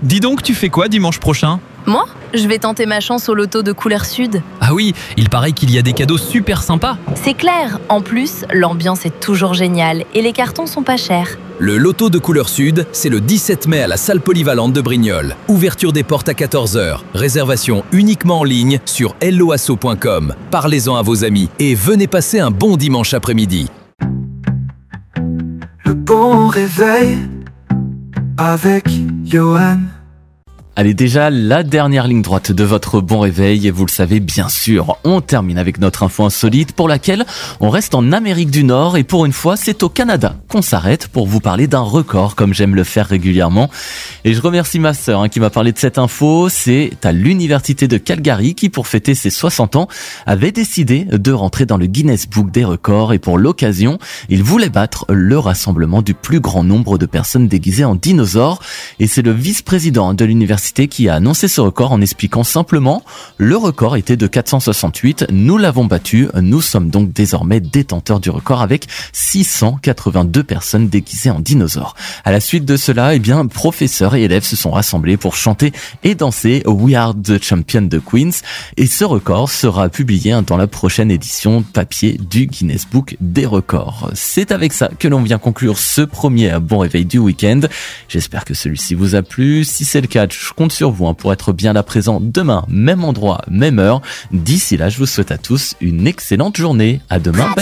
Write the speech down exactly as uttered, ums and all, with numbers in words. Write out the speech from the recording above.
Dis donc, tu fais quoi dimanche prochain ? Moi, je vais tenter ma chance au loto de couleur sud. Ah oui, il paraît qu'il y a des cadeaux super sympas. C'est clair, en plus, l'ambiance est toujours géniale et les cartons sont pas chers. Le loto de couleur sud, c'est le dix-sept mai à la salle polyvalente de Brignoles. Ouverture des portes à quatorze heures. Réservation uniquement en ligne sur helloasso point com. Parlez-en à vos amis et venez passer un bon dimanche après-midi. Le bon réveil avec Johan. Allez, déjà, la dernière ligne droite de votre bon réveil, et vous le savez bien sûr, on termine avec notre info insolite pour laquelle on reste en Amérique du Nord, et pour une fois, c'est au Canada qu'on s'arrête pour vous parler d'un record, comme j'aime le faire régulièrement. Et je remercie ma sœur hein, qui m'a parlé de cette info. C'est à l'université de Calgary qui, pour fêter ses soixante ans, avait décidé de rentrer dans le Guinness Book des records, et pour l'occasion, il voulait battre le rassemblement du plus grand nombre de personnes déguisées en dinosaures. Et c'est le vice-président de l'université qui a annoncé ce record en expliquant simplement le record était de quatre cent soixante-huit, nous l'avons battu, nous sommes donc désormais détenteurs du record avec six cent quatre-vingt-deux personnes déguisées en dinosaures. À la suite de cela, eh bien, professeurs et élèves se sont rassemblés pour chanter et danser We Are the Champion de Queens, et ce record sera publié dans la prochaine édition papier du Guinness Book des records. C'est avec ça que l'on vient conclure ce premier bon réveil du week-end. J'espère que celui-ci vous a plu. Si c'est le cas, je compte sur vous hein, pour être bien là présent demain, même endroit, même heure. D'ici là, je vous souhaite à tous une excellente journée. À demain. Bye.